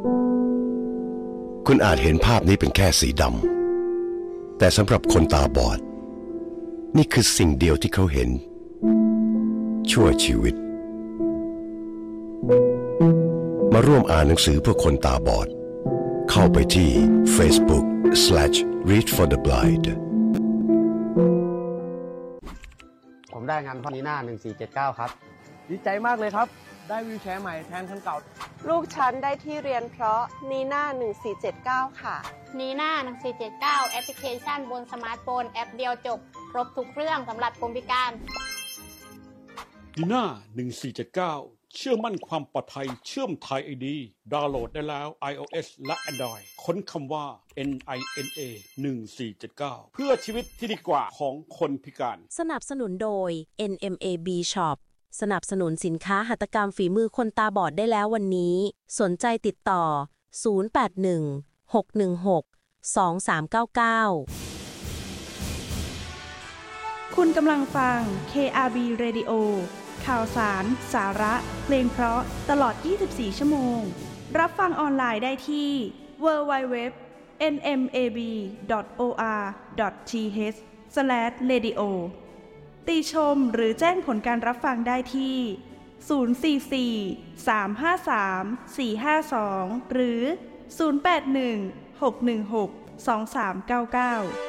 คุณอาจเห็นภาพนี้เป็นแค่สีดำแต่สำหรับคนตาบอดนี่คือสิ่งเดียวที่เขาเห็นชั่วชีวิตมาร่วมอ่านหนังสือเพื่อคนตาบอดเข้าไปที่ Facebook/readfortheblind ผมได้งานพอนีน่า1479ครับดีใจมากเลยครับได้วีลแชร์ใหม่แทนคันเก่าลูกฉันได้ที่เรียนเพราะนีน่า1479ค่ะนีน่า1479แอปพลิเคชันบนสมาร์ทโฟนแอปเดียวจบครบทุกเรื่องสำหรับคนพิการนีน่า1479เชื่อมั่นความปลอดภัยเชื่อมไทย ID ดาวน์โหลดได้แล้ว iOS และ Android ค้นคำว่า NINA 1479เพื่อชีวิตที่ดีกว่าของคนพิการสนับสนุนโดย NMAB Shop สนับสนุนสินค้าหัตถกรรมฝีมือคนตาบอดได้แล้ววันนี้สนใจติดต่อ081-616-2399 คุณกำลังฟัง KRB Radio ข่าวสาร สาระ เพลงเพราะตลอด 24 ชั่วโมงรับฟังออนไลน์ได้ที่ www.nmab.or.th/radio ติชมหรือแจ้งผลการรับฟังได้ที่ 044-353-452 หรือ 081-616-2399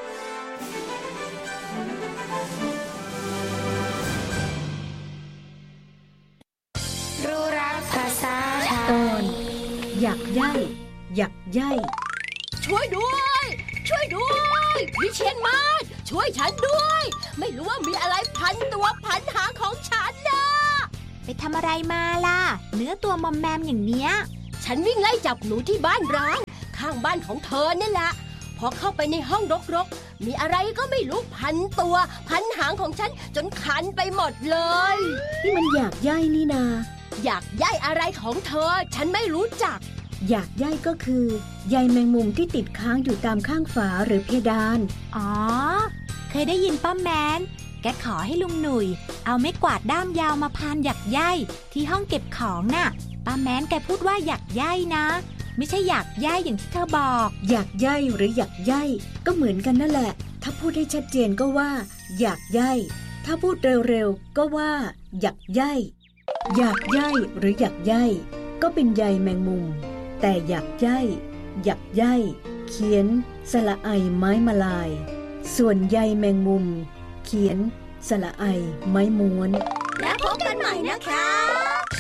ตอนอยากย่ายอยากย่ายช่วยด้วยช่วยด้วยพี่เชียนมาช่วยฉันด้วยไม่รู้ว่ามีอะไรพันตัวพันหางของฉันนะไปทำอะไรมาล่ะเนื้อตัวมอมแมมอย่างเนี้ยฉันวิ่งไล่จับหนูที่บ้านร้างข้างบ้านของเธอนี่แหละพอเข้าไปในห้องรกๆมีอะไรก็ไม่รู้พันตัวพันหางของฉันจนคันไปหมดเลยนี่มันอยากย่ายนี่นาอยากย่ายอะไรของเธอฉันไม่รู้จักอยากย่ายก็คือใยแมงมุมที่ติดค้างอยู่ตามข้างฝาหรือเพดานอ๋อเคยได้ยินป้าแมนแกขอให้ลุงหนุ่ยเอาไม้กวาดด้ามยาวมาพานอยากย่ายที่ห้องเก็บของน่ะป้าแมนแกพูดว่าอยากย่ายนะไม่ใช่อยากย่ายอย่างที่เธอบอกอยากย่ายหรืออยากย่ายก็เหมือนกันนั่นแหละถ้าพูดให้ชัดเจนก็ว่าอยากย่ายถ้าพูดเร็วๆก็ว่าอยากย่ายอยากย่ายหรืออยากย่ายก็เป็นใยแมงมุมแต่อยากย่ายอยากย่ายเขียนสระไอไม้มลายส่วนใยแมงมุมเขียนสระไอไม้ม้วนแล้วพบกันใหม่นะคะ